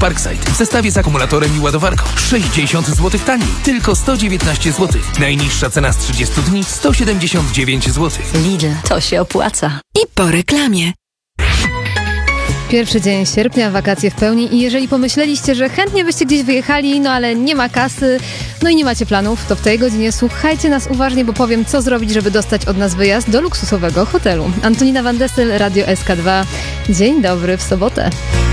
Parkside w zestawie z akumulatorem i ładowarką. 60 zł taniej, tylko 119 zł. Najniższa cena z 30 dni 179 zł. Lidl, to się opłaca. I po reklamie. Pierwszy dzień sierpnia, wakacje w pełni i jeżeli pomyśleliście, że chętnie byście gdzieś wyjechali, no ale nie ma kasy, no i nie macie planów, to w tej godzinie słuchajcie nas uważnie, bo powiem, co zrobić, żeby dostać od nas wyjazd do luksusowego hotelu. Antonina Van Dessel, Radio SK2. Dzień dobry w sobotę.